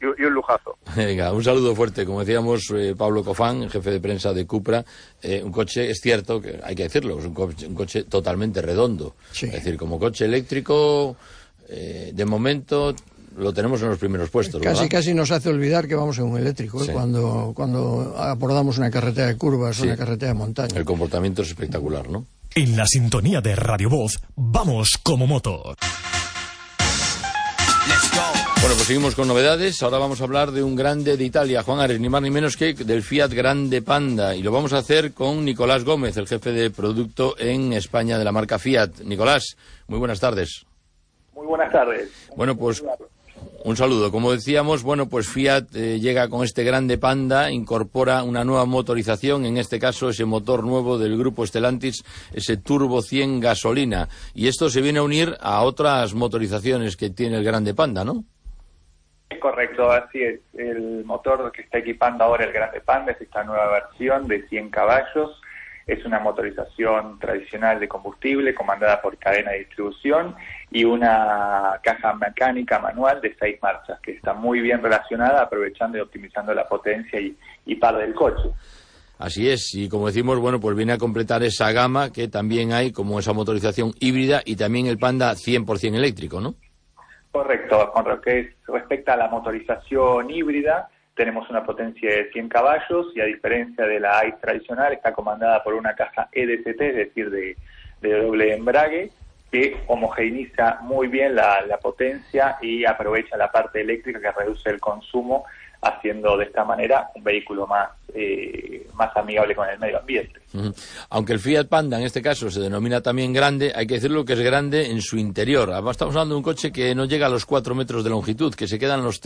y un lujazo. Venga, un saludo fuerte. Como decíamos, Pablo Cofán, jefe de prensa de Cupra, un coche, es cierto, que hay que decirlo, es un coche totalmente redondo. Sí. Es decir, como coche eléctrico, de momento lo tenemos en los primeros puestos, ¿verdad? Casi nos hace olvidar que vamos en un eléctrico, sí. Cuando abordamos una carretera de curvas, sí. Una carretera de montaña. El comportamiento es espectacular, ¿no? En la sintonía de Radio Voz, vamos como moto. Bueno, pues seguimos con novedades. Ahora vamos a hablar de un grande de Italia, Juan Ares, ni más ni menos que del Fiat Grande Panda. Y lo vamos a hacer con Nicolás Gómez, el jefe de producto en España de la marca Fiat. Nicolás, muy buenas tardes. Muy buenas tardes. Bueno, pues un saludo. Como decíamos, bueno, pues Fiat llega con este Grande Panda, incorpora una nueva motorización, en este caso ese motor nuevo del grupo Stellantis, ese Turbo 100 gasolina. Y esto se viene a unir a otras motorizaciones que tiene el Grande Panda, ¿no? Es correcto, así es. El motor que está equipando ahora el Grande Panda es esta nueva versión de 100 caballos. Es una motorización tradicional de combustible comandada por cadena de distribución y una caja mecánica manual de 6 marchas que está muy bien relacionada, aprovechando y optimizando la potencia y par del coche. Así es, y como decimos, bueno, pues viene a completar esa gama que también hay, como esa motorización híbrida y también el Panda 100% eléctrico, ¿no? Correcto, con lo que respecta a la motorización híbrida, tenemos una potencia de 100 caballos y a diferencia de la ICE tradicional está comandada por una caja EDCT, es decir, de doble embrague, que homogeneiza muy bien la potencia y aprovecha la parte eléctrica que reduce el consumo, haciendo de esta manera un vehículo más amigable con el medio ambiente. Uh-huh. Aunque el Fiat Panda en este caso se denomina también grande, hay que decirlo que es grande en su interior. Además estamos hablando de un coche que no llega a los 4 metros de longitud, que se quedan los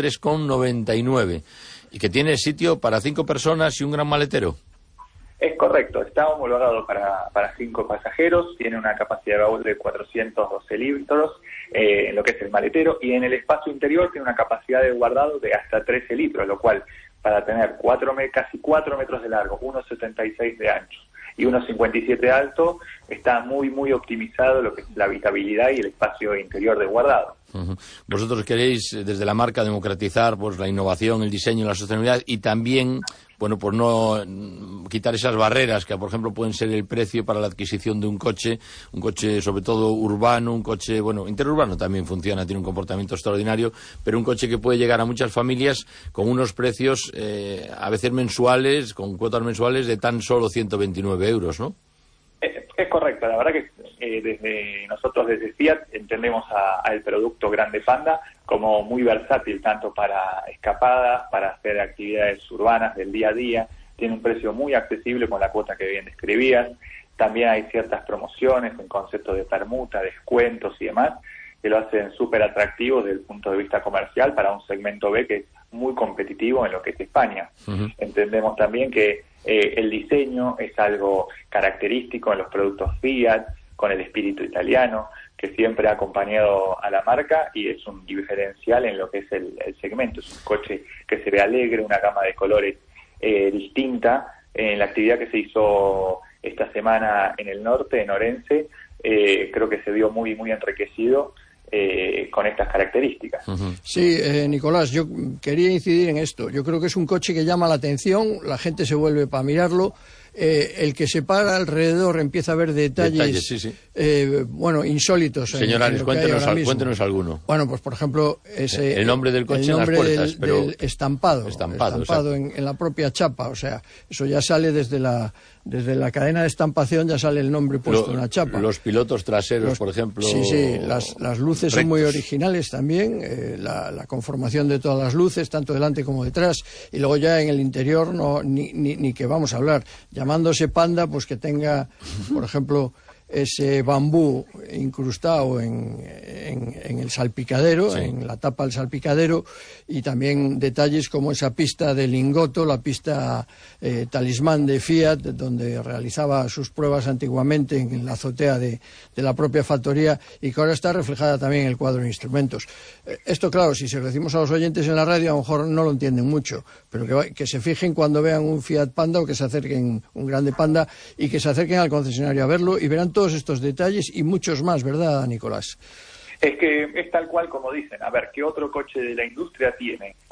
3,99 y que tiene sitio para 5 personas y un gran maletero. Es correcto, está homologado para 5 pasajeros, tiene una capacidad de baúl de 412 litros en lo que es el maletero, y en el espacio interior tiene una capacidad de guardado de hasta 13 litros, lo cual para tener casi 4 metros de largo, 1,76 de ancho y 1,57 de alto, está muy muy optimizado lo que es la habitabilidad y el espacio interior de guardado. Uh-huh. Vosotros queréis desde la marca democratizar pues la innovación, el diseño, la sostenibilidad y también, bueno, pues no quitar esas barreras que, por ejemplo, pueden ser el precio para la adquisición de un coche sobre todo urbano, un coche, bueno, interurbano también funciona, tiene un comportamiento extraordinario, pero un coche que puede llegar a muchas familias con unos precios a veces mensuales, con cuotas mensuales de tan solo 129 euros, ¿no? Es correcto, la verdad que desde Fiat entendemos al producto Grande Panda como muy versátil, tanto para escapadas, para hacer actividades urbanas del día a día. Tiene un precio muy accesible con la cuota que bien describías. También hay ciertas promociones en concepto de permuta, descuentos y demás, que lo hacen súper atractivo desde el punto de vista comercial para un segmento B que es muy competitivo en lo que es España. Uh-huh. Entendemos también que el diseño es algo característico en los productos Fiat, con el espíritu italiano, que siempre ha acompañado a la marca y es un diferencial en lo que es el segmento. Es un coche que se ve alegre, una gama de colores distinta. En la actividad que se hizo esta semana en el norte, en Orense, creo que se vio muy, muy enriquecido con estas características. Uh-huh. Sí, Nicolás, yo quería incidir en esto. Yo creo que es un coche que llama la atención, la gente se vuelve para mirarlo. El que se para alrededor empieza a ver detalles sí. Bueno, insólitos. Señor Ares, cuéntenos alguno. Bueno, pues por ejemplo, el nombre del coche en las puertas, del estampado en la propia chapa, o sea, eso ya sale desde la cadena de estampación, ya sale el nombre puesto en la chapa. Los pilotos traseros, por ejemplo. Sí, las luces rectos. Son muy originales también, la conformación de todas las luces, tanto delante como detrás, y luego ya en el interior ni que vamos a hablar. Llamándose Panda, pues que tenga, por ejemplo, ese bambú incrustado en el salpicadero, sí, en la tapa del salpicadero, y también detalles como esa pista de Lingotto, la pista talismán de Fiat, donde realizaba sus pruebas antiguamente en la azotea de la propia factoría, y que ahora está reflejada también en el cuadro de instrumentos. Esto, claro, si se lo decimos a los oyentes en la radio, a lo mejor no lo entienden mucho, pero que se fijen cuando vean un Fiat Panda, o que se acerquen un Grande Panda, y que se acerquen al concesionario a verlo, y verán todos estos detalles y muchos más, ¿verdad, Nicolás? Es que es tal cual como dicen. A ver, ¿qué otro coche de la industria tiene